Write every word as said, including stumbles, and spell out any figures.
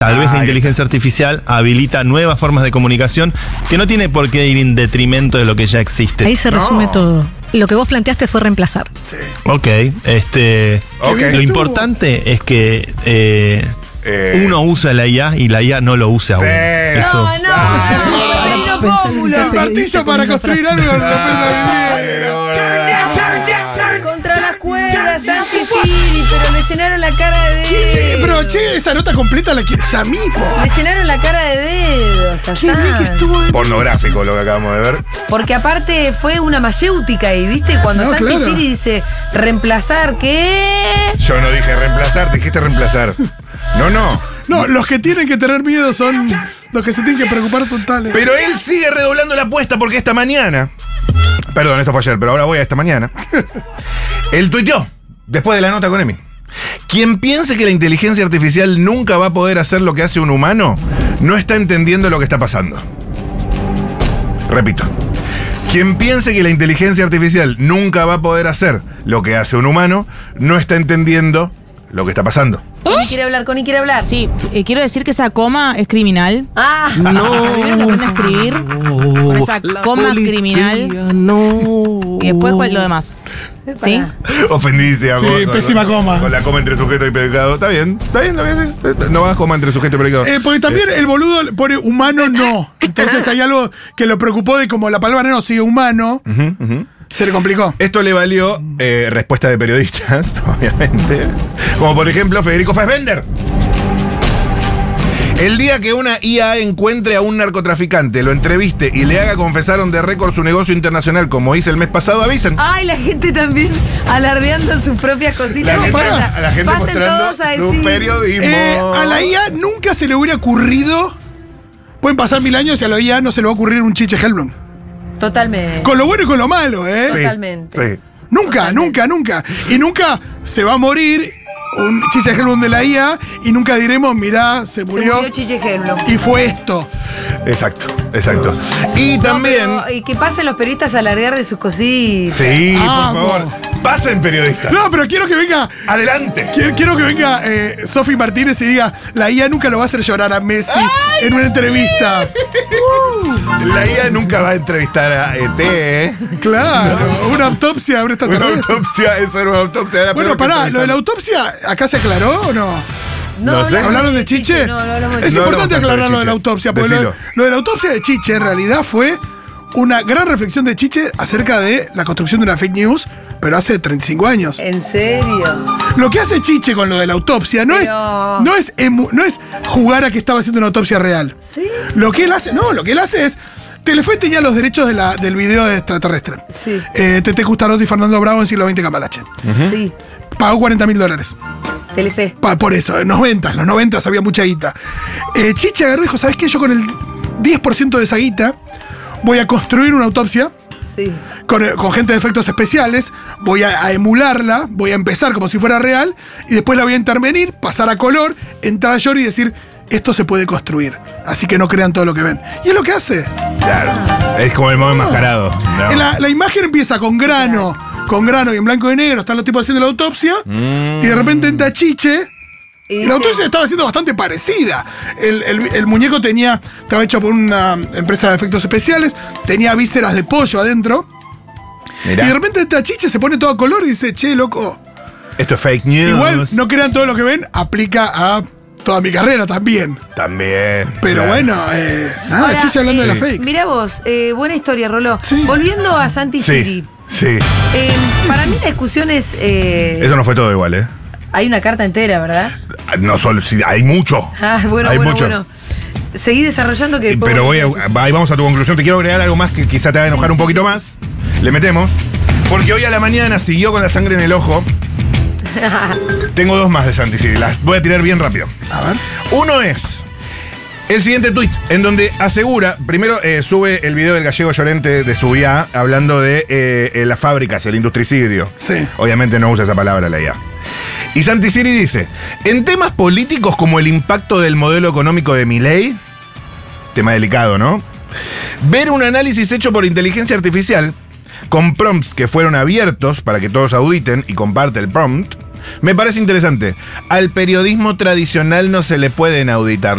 Tal vez la inteligencia artificial habilita nuevas formas de comunicación que no tiene por qué ir en detrimento de lo que ya existe. Ahí se resume no. todo. Lo que vos planteaste fue reemplazar. Sí. Ok, este, okay. Lo importante es que eh, eh. uno usa la I A y la I A no lo use a uno. Sí. Eso. No, no, no, no, no, no martillo para construir algo. Contra las cuerdas, Santi Siri, pero le llenaron la cara de dedos. Pero che, esa nota completa la quiero ya mismo. Le llenaron la cara de dedos a San. Pornográfico lo que acabamos de ver. Porque aparte fue una mayéutica y viste cuando no, Santi claro. Siri dice reemplazar, ¿qué? Yo no dije reemplazar, dijiste reemplazar. No, no. No, los que tienen que tener miedo son. Los que se tienen que preocupar son tales. Pero él sigue redoblando la apuesta porque esta mañana. Perdón, esto fue ayer, pero ahora voy a esta mañana. Él tuiteó, después de la nota con Emi. Quien piense que la inteligencia artificial nunca va a poder hacer lo que hace un humano, no está entendiendo lo que está pasando. Repito. Quien piense que la inteligencia artificial nunca va a poder hacer lo que hace un humano, no está entendiendo lo que está pasando. Connie quiere hablar, Connie quiere hablar. Sí, eh, quiero decir que esa coma es criminal. Ah, no. O sea, primero te aprende a escribir no. con esa la coma policía, criminal. No. Y después lo demás. ¿Sí? Ofendidísima. Sí, con, pésima con, coma. Con la coma entre sujeto y predicado. Está bien, está bien, está bien. No va coma entre sujeto y predicado. Eh, porque también eh. el boludo pone humano no. Entonces hay algo que lo preocupó de como la palabra no sigue humano. Uh-huh, uh-huh. Se le complicó. Esto le valió eh, respuesta de periodistas, obviamente. Como por ejemplo Federico Fassbender. El día que una I A encuentre a un narcotraficante, lo entreviste y le haga confesar on the record su negocio internacional, como hice el mes pasado, avisen. Ay, la gente también alardeando sus propias cositas. La, no, gente, a la gente pasen mostrando todos a decir. su periodismo. Eh, a la I A nunca se le hubiera ocurrido. Pueden pasar mil años y a la I A no se le va a ocurrir un chiche Hellblum. Totalmente. Con lo bueno y con lo malo, ¿eh? Sí, Totalmente. Sí. Nunca, Totalmente. nunca, nunca. Y nunca se va a morir un Chiche Hellblum de la I A y nunca diremos, mirá, se murió. Se murió Chiche Hellblum. Y fue esto. Exacto, exacto. Y no, también. Pero, y que pasen los periodistas a alardear de sus cositas. Sí, Amo. por favor. Pasen periodistas. No, pero quiero que venga. Adelante. Quiero, quiero que venga eh, Sofi Martínez y diga: la I A nunca lo va a hacer llorar a Messi ¡ay! En una entrevista. uh, la I A nunca va a entrevistar a E T, ¿eh? Claro, no. Una autopsia. Una, una autopsia, eso era una autopsia. Era bueno, pará, lo de la autopsia, ¿acá se aclaró o no? No, no sé. ¿Hablaron de Chiche? No, no hablamos de Es Chiche. importante no aclarar lo de la autopsia, porque lo, lo de la autopsia de Chiche en realidad fue una gran reflexión de Chiche acerca de la construcción de una fake news, pero hace treinta y cinco años. ¿En serio? Lo que hace Chiche con lo de la autopsia no, pero... es, no, es, emu, no es jugar a que estaba haciendo una autopsia real. Sí. Lo que él hace, no, lo que él hace es. Telefe tenía los derechos de la, del video de extraterrestre. Sí. Eh, Tete Custarotti y Fernando Bravo en siglo veinte Cambalache. Uh-huh. Sí. Pagó cuarenta mil dólares. Telefe. Pa, por eso, en los noventas, los noventas había mucha guita. Eh, Chiche agarró y dijo, ¿sabes qué? Yo con el diez por ciento de esa guita voy a construir una autopsia. Sí. Con, con gente de efectos especiales, voy a, a emularla, voy a empezar como si fuera real, y después la voy a intervenir, pasar a color, entrar a Shore y decir, esto se puede construir. Así que no crean todo lo que ven. Y es lo que hace. Claro. Es como el modo no. enmascarado. No. La, la imagen empieza con grano, con grano y en blanco y negro, están los tipos haciendo la autopsia, mm. y de repente entra Chiche. Y la autopsia estaba siendo bastante parecida. El, el, el muñeco tenía, estaba hecho por una empresa de efectos especiales, tenía vísceras de pollo adentro. Mirá. Y de repente esta Chiche se pone todo a color y dice, che, loco. Esto es fake news. Igual, no crean todo lo que ven, aplica a toda mi carrera también. También. Pero claro. bueno, eh, nada, Ahora, Chiche hablando eh, de la fake. Mirá vos, eh, buena historia, Roló. Sí. Volviendo a Santi sí. Siri. Sí. Eh, para mí la discusión es... Eh, Eso no fue todo igual, ¿eh? Hay una carta entera, ¿verdad? No solo, sí, hay mucho. Ah, bueno, hay bueno, mucho. bueno. Seguí desarrollando que... Pero voy a, ahí vamos a tu conclusión. Te quiero agregar algo más que quizá te va a enojar sí, un sí, poquito sí. más. Le metemos. Porque hoy a la mañana siguió con la sangre en el ojo. Tengo dos más de Santi Siri. Las voy a tirar bien rápido. A ver. Uno es el siguiente tweet, en donde asegura, primero eh, sube el video del gallego Llorente de su I A hablando de eh, las fábricas, el industricidio. Sí. Obviamente no usa esa palabra la I A. Y Santi Siri dice, en temas políticos como el impacto del modelo económico de Milei, tema delicado, ¿no? Ver un análisis hecho por inteligencia artificial, con prompts que fueron abiertos para que todos auditen y comparte el prompt, Me parece interesante. Al periodismo tradicional no se le pueden auditar